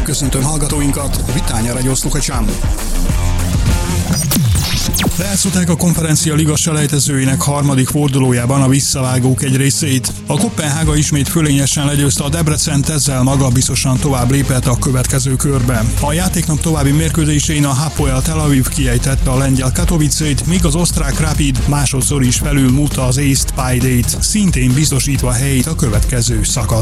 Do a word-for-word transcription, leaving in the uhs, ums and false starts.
köszöntöm hallgatóinkat, Vitánya Radio Sluchačám. Lejátszották a Konferencia Liga selejtezőinek harmadik fordulójában a visszavágók egy részét. A Koppenhága ismét fölényesen legyőzte a Debrecent, ezzel magabiztosan tovább lépett a következő körbe. A játéknap további mérkőzésén a Hapoel Tel Aviv kiejtette a lengyel Katowicét, míg az osztrák Rapid másodszor is felülmúlta az észt Paidét, szintén biztosítva helyét a következő szakasz.